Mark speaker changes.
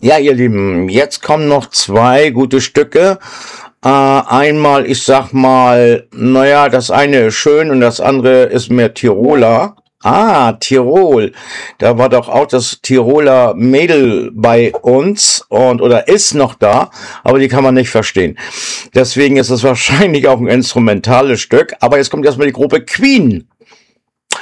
Speaker 1: Ja, ihr Lieben, jetzt kommen noch zwei gute Stücke. Einmal, ich sag mal, naja, das eine ist schön und das andere ist mehr Tiroler. Ah, Tirol. Da war doch auch das Tiroler Mädel bei uns und oder ist noch da, aber die kann man nicht verstehen. Deswegen ist es wahrscheinlich auch ein instrumentales Stück. Aber jetzt kommt erstmal die Gruppe Queen.